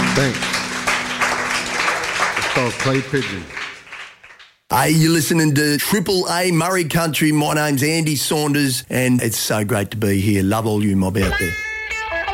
Thanks. It's called Clay Pigeon. Hey, you're listening to Triple A Murray Country. My name's Andy Saunders, and it's so great to be here. Love all you mob out there.